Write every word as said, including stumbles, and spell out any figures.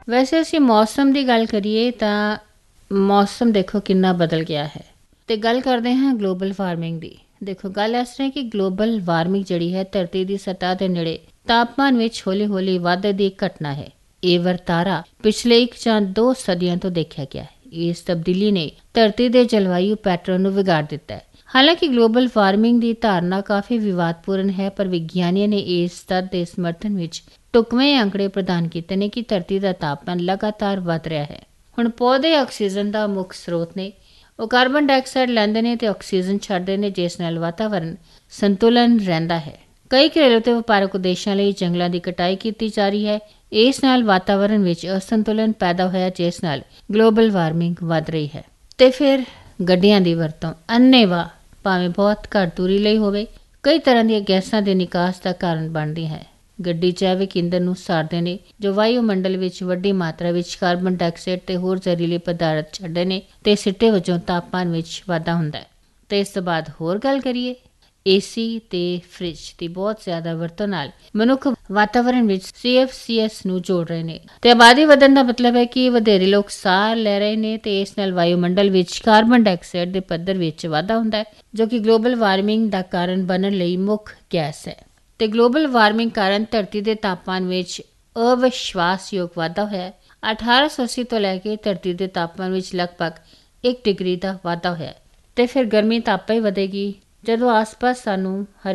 ਵੈਸੇ ਅਸੀਂ ਮੌਸਮ ਦੀ ਗੱਲ ਕਰੀਏ ਤਾਂ ਮੌਸਮ ਦੇਖੋ ਕਿੰਨਾ ਬਦਲ ਗਿਆ ਹੈ ਤੇ ਗੱਲ ਕਰਦੇ ਹਾਂ ਗਲੋਬਲ ਵਾਰਮਿੰਗ ਦੀ। ਦੇਖੋ ਗੱਲ ਇਸ ਤਰ੍ਹਾਂ ਕਿ ਗਲੋਬਲ ਵਾਰਮਿੰਗ ਜਿਹੜੀ ਹੈ ਧਰਤੀ ਦੀ ਸਤ੍ਹਾ ਦੇ ਨੇੜੇ ਤਾਪਮਾਨ ਵਿੱਚ ਹੌਲੀ ਹੌਲੀ ਵਾਧੇ ਦੀ ਘਟਨਾ ਹੈ। ਇਹ ਵਰਤਾਰਾ ਪਿਛਲੇ ਇੱਕ ਜਾਂ ਦੋ ਸਦੀਆਂ ਤੋਂ ਦੇਖਿਆ ਗਿਆ ਹੈ। ਇਸ ਤਬਦੀਲੀ ਨੇ ਧਰਤੀ ਦੇ ਜਲਵਾਯੂ ਪੈਟਰਨ ਨੂੰ ਵਿਗਾੜ ਦਿੱਤਾ ਹੈ। ਹਾਲਾਂਕਿ ਗਲੋਬਲ ਵਾਰਮਿੰਗ ਦੀ ਧਾਰਨਾ ਕਾਫੀ ਵਿਵਾਦਪੂਰਨ ਹੈ, ਪਰ ਵਿਗਿਆਨੀਆਂ ਨੇ ਇਸ ਤੱਥ ਦੇ ਸਮਰਥਨ ਵਿੱਚ ਢੁਕਵੇਂ ਅੰਕੜੇ ਪ੍ਰਦਾਨ ਕੀਤੇ ਨੇ ਕਿ ਧਰਤੀ ਦਾ ਤਾਪਮਾਨ ਲਗਾਤਾਰ ਵਧ ਰਿਹਾ ਹੈ। ਹੁਣ ਪੌਦੇ ਆਕਸੀਜਨ ਦਾ ਮੁੱਖ ਸਰੋਤ ਨੇ। ਉਹ ਕਾਰਬਨ ਡਾਈਆਕਸਾਈਡ ਲੈਂਦੇ ਨੇ ਤੇ ਆਕਸੀਜਨ ਛੱਡਦੇ ਨੇ, ਜਿਸ ਨਾਲ ਵਾਤਾਵਰਣ ਸੰਤੁਲਨ ਰਹਿੰਦਾ ਹੈ। ਕਈ ਘਰੇਲੂ ਤੇ ਵਪਾਰਕ ਉਦੇਸ਼ਾਂ ਲਈ ਜੰਗਲਾਂ ਦੀ ਕਟਾਈ ਕੀਤੀ ਜਾ ਰਹੀ ਹੈ। ਇਸ ਨਾਲ ਵਾਤਾਵਰਣ ਵਿੱਚ ਅਸੰਤੁਲਨ ਪੈਦਾ ਹੋਇਆ, ਜਿਸ ਨਾਲ ਗਲੋਬਲ ਵਾਰਮਿੰਗ ਵੱਧ ਰਹੀ ਹੈ। ਤੇ ਫਿਰ ਗੱਡੀਆਂ ਦੀ ਵਰਤੋਂ ਅੰਨ੍ਹੇਵਾਹ, ਭਾਵੇਂ ਬਹੁਤ ਘੱਟ ਦੂਰੀ ਲਈ ਹੋਵੇ, ਕਈ ਤਰ੍ਹਾਂ ਦੀਆਂ ਗੈਸਾਂ ਦੇ ਨਿਕਾਸ ਦਾ ਕਾਰਨ ਬਣਦੀ ਹੈ। ਗੱਡੀ ਜੈਵਿਕ ਈਂਧਨ ਨੂੰ ਸਾੜਦੇ ਨੇ, ਜੋ ਵਾਯੂਮੰਡਲ ਵਿੱਚ ਵੱਡੀ ਮਾਤਰਾ ਵਿੱਚ ਕਾਰਬਨ ਡਾਈਆਕਸਾਈਡ ਤੇ ਹੋਰ ਜ਼ਹਿਰੀਲੇ ਪਦਾਰਥ ਛੱਡਦੇ ਨੇ ਤੇ ਸਿੱਟੇ ਵਜੋਂ ਤਾਪਮਾਨ ਵਿੱਚ ਵਾਧਾ ਹੁੰਦਾ ਹੈ। ਤੇ ਇਸ ਤੋਂ ਬਾਅਦ ਹੋਰ ਗੱਲ ਕਰੀਏ, ਏਸੀ ਤੇ ਫ੍ਰਿਜ ਦੀ ਬਹੁਤ ਜ਼ਿਆਦਾ ਵਰਤੋਂ ਨਾਲ ਮਨੁੱਖ ਵਾਤਾਵਰਣ ਵਿੱਚ ਸੀ ਐਫ ਸੀ ਐਸ ਨੂੰ ਜੋੜ ਰਹੇ ਨੇ ਤੇ ਆਬਾਦੀ ਵਧਣ ਦਾ ਮਤਲਬ ਹੈ ਕਿ ਵਧੇਰੇ ਲੋਕ ਸਾਹ ਲੈ ਰਹੇ ਨੇ ਤੇ ਇਸ ਨਾਲ ਵਾਯੂਮੰਡਲ ਵਿੱਚ ਕਾਰਬਨ ਡਾਈਆਕਸਾਈਡ ਦੇ ਪੱਧਰ ਵਿੱਚ ਵਾਧਾ ਹੁੰਦਾ ਹੈ, ਜੋ ਕਿ ਗਲੋਬਲ ਵਾਰਮਿੰਗ ਦਾ ਕਾਰਨ ਬਣਨ ਲਈ ਮੁੱਖ ਗੈਸ ਹੈ। ਤੇ ਗਲੋਬਲ ਵਾਰਮਿੰਗ ਕਾਰਨ ਧਰਤੀ ਦੇ ਤਾਪਮਾਨ ਵਿੱਚ ਅਵਿਸ਼ਵਾਸਯੋਗ ਵਾਧਾ ਹੋਇਆ। ਅਠਾਰਾਂ ਸੌ ਅੱਸੀ ਤੋਂ ਲੈ ਕੇ ਧਰਤੀ ਦੇ ਤਾਪਮਾਨ ਵਿੱਚ ਲਗਭਗ ਇੱਕ ਡਿਗਰੀ ਦਾ ਵਾਧਾ ਹੋਇਆ ਤੇ ਫਿਰ ਗਰਮੀ ਤਾਂ ਆਪੇ ਹੀ ਵਧੇਗੀ ਜਦੋਂ ਆਸ-ਪਾਸ ਸਾਨੂੰ